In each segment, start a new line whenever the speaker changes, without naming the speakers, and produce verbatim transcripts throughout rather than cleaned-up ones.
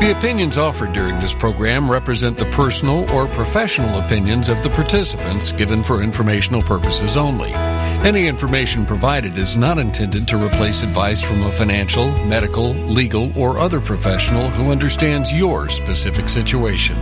The opinions offered during this program represent the personal or professional opinions of the participants given for informational purposes only. Any information provided is not intended to replace advice from a financial, medical, legal, or other professional who understands your specific situation.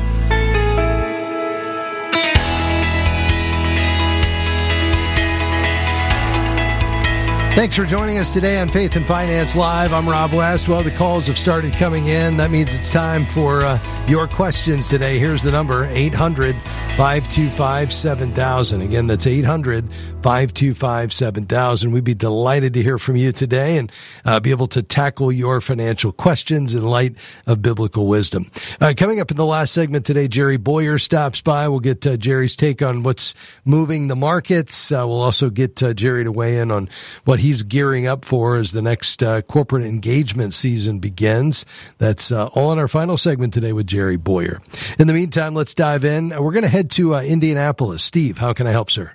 Thanks for joining us today on Faith and Finance Live. I'm Rob West. Well, the calls have started coming in. That means it's time for uh, your questions today. Here's the number, eight hundred, five two five, seven thousand. Again, that's eight hundred, five two five, seven thousand. We'd be delighted to hear from you today and uh, be able to tackle your financial questions in light of biblical wisdom. Uh, coming up in the last segment today, Jerry Bowyer stops by. We'll get uh, Jerry's take on what's moving the markets. Uh, we'll also get uh, Jerry to weigh in on what he's gearing up for as the next uh, corporate engagement season begins. That's uh, all in our final segment today with Jerry Bowyer. In the meantime, let's dive in. We're going to head to uh, Indianapolis. Steve, how can I help, sir?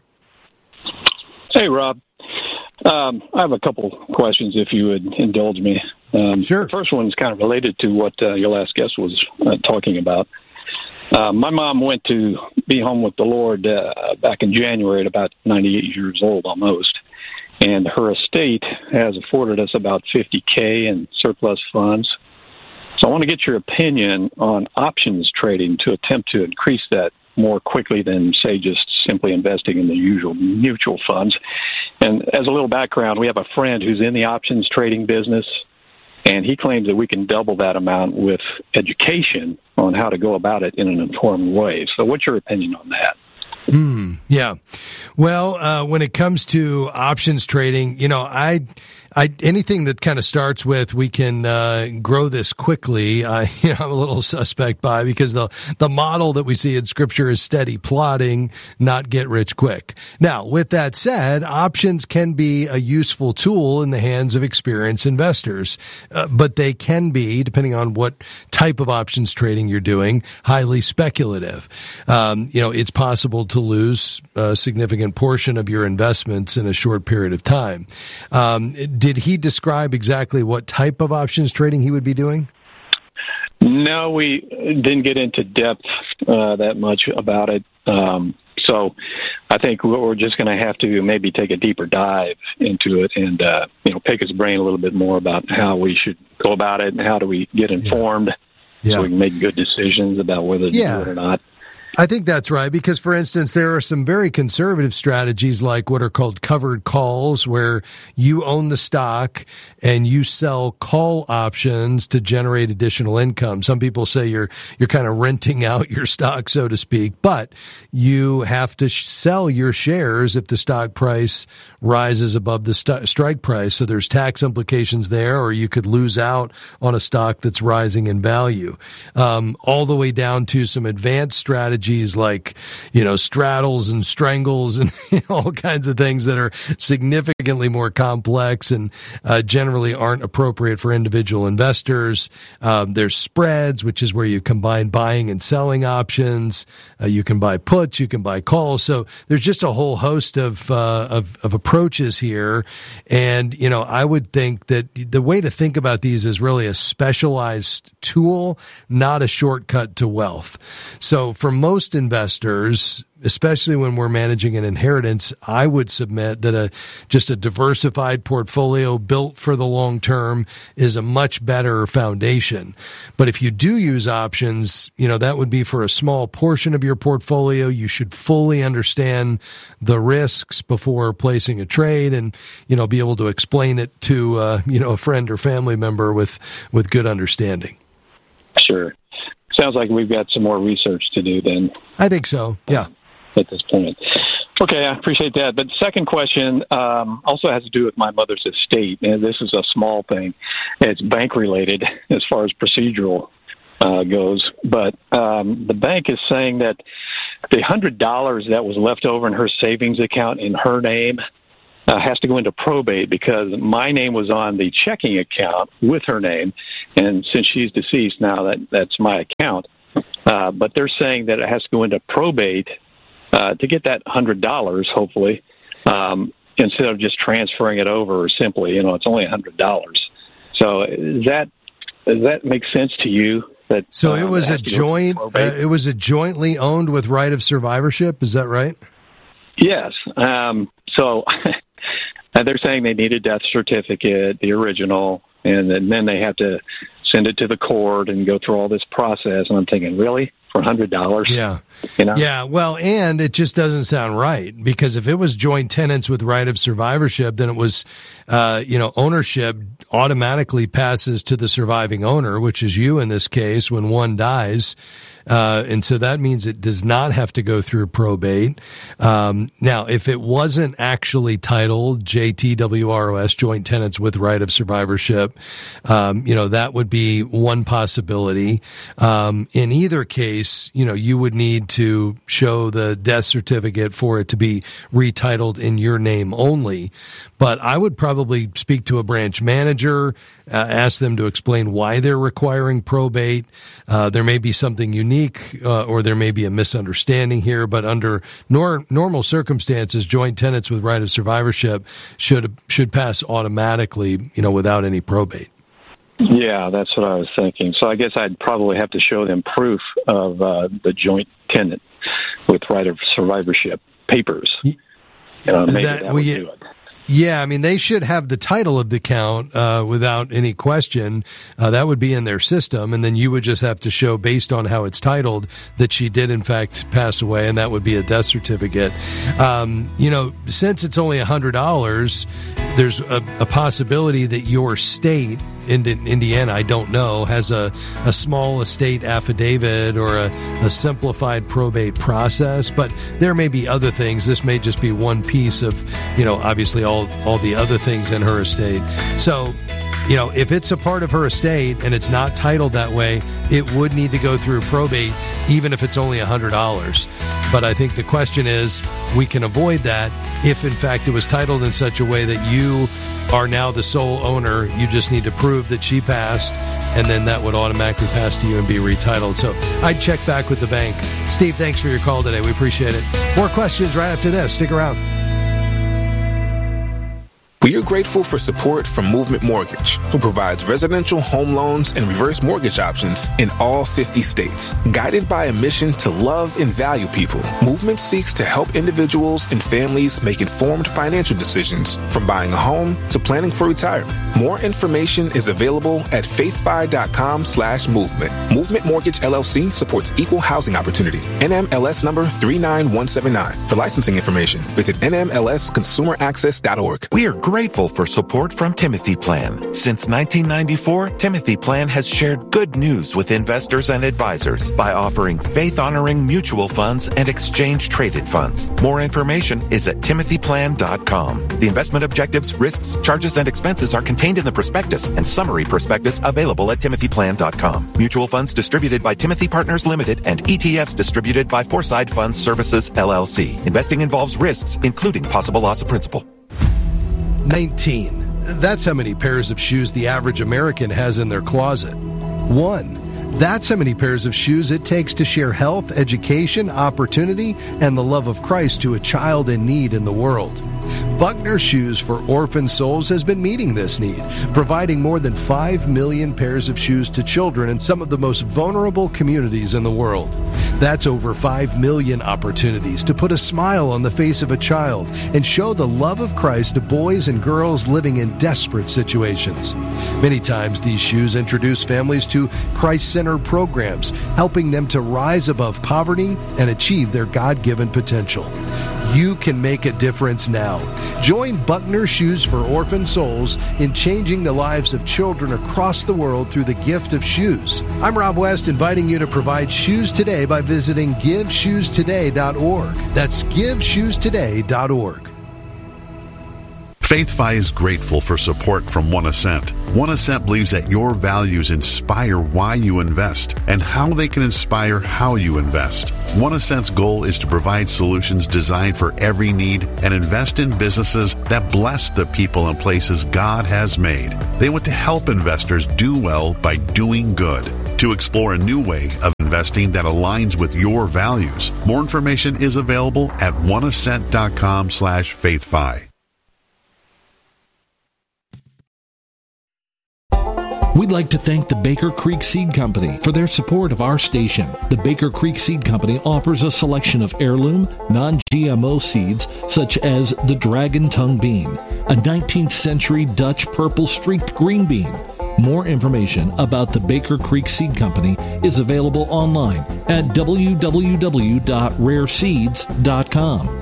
Hey, Rob. Um, I have a couple questions, if you would indulge me. Um,
sure.
The first one is kind of related to what uh, your last guest was uh, talking about. Uh, my mom went to be home with the Lord uh, back in January at about ninety-eight years old almost. And her estate has afforded us about fifty K in surplus funds. So I want to get your opinion on options trading to attempt to increase that more quickly than, say, just simply investing in the usual mutual funds. And as a little background, we have a friend who's in the options trading business, and he claims that we can double that amount with education on how to go about it in an informed way. So what's your opinion on that?
Mm, yeah. Well, uh, when it comes to options trading, you know, I, I, anything that kind of starts with, we can, uh, grow this quickly. I, you know, I'm a little suspect by, because the, the model that we see in scripture is steady plotting, not get rich quick. Now, with that said, options can be a useful tool in the hands of experienced investors, uh, but they can be, depending on what type of options trading you're doing, highly speculative. Um, you know, it's possible to to lose a significant portion of your investments in a short period of time. Um, did he describe exactly what type of options trading he would be doing?
No, we didn't get into depth uh, that much about it. Um, so I think we're just going to have to maybe take a deeper dive into it and, uh, you know, pick his brain a little bit more about how we should go about it and how do we get informed
yeah.
so we can make good decisions about whether to
yeah.
do it or not.
I think that's right, because, for instance, there are some very conservative strategies like what are called covered calls, where you own the stock and you sell call options to generate additional income. Some people say you're you're kind of renting out your stock, so to speak, but you have to sh- sell your shares if the stock price rises above the st- strike price. So there's tax implications there, or you could lose out on a stock that's rising in value. Um, all the way down to some advanced strategies like, you know, straddles and strangles and you know, all kinds of things that are significantly more complex and uh, generally aren't appropriate for individual investors. Um, there's spreads, which is where you combine buying and selling options. Uh, you can buy puts, you can buy calls. So there's just a whole host of, uh, of, of approaches here. And, you know, I would think that the way to think about these is really a specialized tool, not a shortcut to wealth. So for most Most investors, especially when we're managing an inheritance, I would submit that a just a diversified portfolio built for the long term is a much better foundation. But if you do use options, you know, that would be for a small portion of your portfolio. You should fully understand the risks before placing a trade and, you know, be able to explain it to, uh, you know, a friend or family member with, with good understanding.
Sure. Sounds like we've got some more research to do then.
I think so, yeah.
At this point. Okay, I appreciate that. But the second question um, also has to do with my mother's estate. And this is a small thing. It's bank-related as far as procedural uh, goes. But um, the bank is saying that the one hundred dollars that was left over in her savings account in her name Uh, has to go into probate because my name was on the checking account with her name, and since she's deceased now, that that's my account. Uh, but they're saying that it has to go into probate uh, to get that one hundred dollars, hopefully, um, instead of just transferring it over simply. You know, it's only one hundred dollars. So does that, does that make sense to you? That,
so
uh,
it was a joint. Uh, it was a jointly owned with right of survivorship. Is that right?
Yes. Um, so they're saying they need a death certificate, the original, and then, then they have to send it to the court and go through all this process. And I'm thinking, really? For one hundred dollars?
Yeah.
You know?
Yeah, well, and it just doesn't sound right, because if it was joint tenants with right of survivorship, then it was, uh, you know, ownership automatically passes to the surviving owner, which is you in this case, when one dies. Uh, and so that means it does not have to go through probate. Um, now, if it wasn't actually titled J T W R O S, joint tenants with right of survivorship, um, you know, that would be one possibility. Um, in either case, you know, you would need to show the death certificate for it to be retitled in your name only. But I would probably speak to a branch manager, uh, ask them to explain why they're requiring probate. Uh, there may be something unique, uh, or there may be a misunderstanding here, but under nor- normal circumstances, joint tenants with right of survivorship should should pass automatically, you know, without any probate.
Yeah, that's what I was thinking. So I guess I'd probably have to show them proof of uh, the joint tenant with right of survivorship papers. You know, maybe that, that would we, do it.
Yeah, I mean, they should have the title of the count uh, without any question. Uh, that would be in their system, and then you would just have to show, based on how it's titled, that she did, in fact, pass away, and that would be a death certificate. Um, you know, since it's only one hundred dollars, there's a, a possibility that your state, in Indiana, I don't know, has a, a small estate affidavit or a, a simplified probate process, but there may be other things. This may just be one piece of, you know, obviously all all the other things in her estate. So, you know, if it's a part of her estate and it's not titled that way, it would need to go through probate, even if it's only one hundred dollars. But I think the question is, we can avoid that if, in fact, it was titled in such a way that you are now the sole owner. You just need to prove that she passed, and then that would automatically pass to you and be retitled. So I'd check back with the bank. Steve, thanks for your call today. We appreciate it. More questions right after this. Stick around.
We are grateful for support from Movement Mortgage, who provides residential home loans and reverse mortgage options in all fifty states. Guided by a mission to love and value people, Movement seeks to help individuals and families make informed financial decisions, from buying a home to planning for retirement. More information is available at faithfi.com slash movement. Movement Mortgage L L C supports equal housing opportunity. N M L S number three nine one seven nine. For licensing information, visit N M L S consumer access dot org.
We are grateful for support from Timothy Plan. Since nineteen ninety-four, Timothy Plan has shared good news with investors and advisors by offering faith-honoring mutual funds and exchange-traded funds. More information is at timothy plan dot com. The investment objectives, risks, charges, and expenses are contained in the prospectus and summary prospectus available at timothy plan dot com. Mutual funds distributed by Timothy Partners Limited and E T Fs distributed by Foreside Funds Services, L L C. Investing involves risks, including possible loss of principal.
nineteen. That's how many pairs of shoes the average American has in their closet. One. That's how many pairs of shoes it takes to share health, education, opportunity, and the love of Christ to a child in need in the world. Buckner Shoes for Orphan Souls has been meeting this need, providing more than five million pairs of shoes to children in some of the most vulnerable communities in the world. That's over five million opportunities to put a smile on the face of a child and show the love of Christ to boys and girls living in desperate situations. Many times these shoes introduce families to Christ-centered programs, helping them to rise above poverty and achieve their God-given potential. You can make a difference now. Join Buckner Shoes for Orphan Souls in changing the lives of children across the world through the gift of shoes. I'm Rob West, inviting you to provide shoes today by visiting give shoes today dot org. That's give shoes today dot org.
FaithFi is grateful for support from One Ascent. One Ascent believes that your values inspire why you invest and how they can inspire how you invest. One Ascent's goal is to provide solutions designed for every need and invest in businesses that bless the people and places God has made. They want to help investors do well by doing good. To explore a new way of investing that aligns with your values, more information is available at one ascent dot com slash faithfi.
We'd like to thank the Baker Creek Seed Company for their support of our station. The Baker Creek Seed Company offers a selection of heirloom, non-G M O seeds such as the Dragon Tongue Bean, a nineteenth century Dutch purple streaked green bean. More information about the Baker Creek Seed Company is available online at w w w dot rare seeds dot com.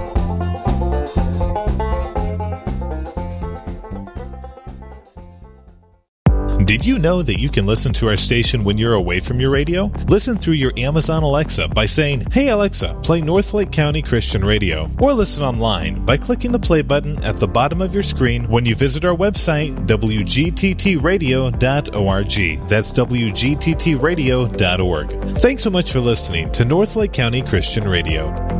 Did you know that you can listen to our station when you're away from your radio? Listen through your Amazon Alexa by saying, "Hey Alexa, play Northlake County Christian Radio." Or listen online by clicking the play button at the bottom of your screen when you visit our website, w g t t radio dot org. That's w g t t radio dot org. Thanks so much for listening to Northlake County Christian Radio.